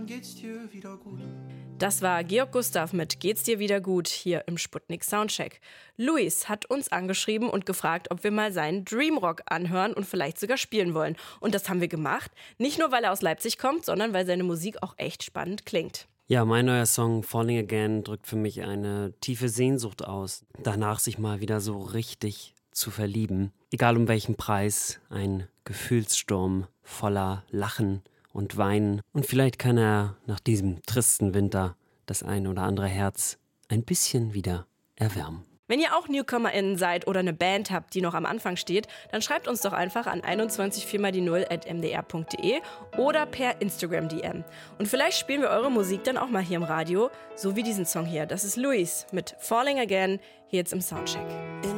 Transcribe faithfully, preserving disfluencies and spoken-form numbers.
Geht's dir wieder gut? Das war Georg Gustav mit Geht's dir wieder gut hier im Sputnik Soundcheck. Luis hat uns angeschrieben und gefragt, ob wir mal seinen Dreamrock anhören und vielleicht sogar spielen wollen. Und das haben wir gemacht. Nicht nur, weil er aus Leipzig kommt, sondern weil seine Musik auch echt spannend klingt. Ja, mein neuer Song Falling Again drückt für mich eine tiefe Sehnsucht aus, danach sich mal wieder so richtig zu verlieben. Egal um welchen Preis, ein Gefühlssturm voller Lachen und Weinen. Und vielleicht kann er nach diesem tristen Winter das ein oder andere Herz ein bisschen wieder erwärmen. Wenn ihr auch NewcomerInnen seid oder eine Band habt, die noch am Anfang steht, dann schreibt uns doch einfach an einundzwanzig vier mal die null at m d r punkt d e oder per Instagram D M. Und vielleicht spielen wir eure Musik dann auch mal hier im Radio, so wie diesen Song hier. Das ist Luis mit Falling Again, hier jetzt im Soundcheck.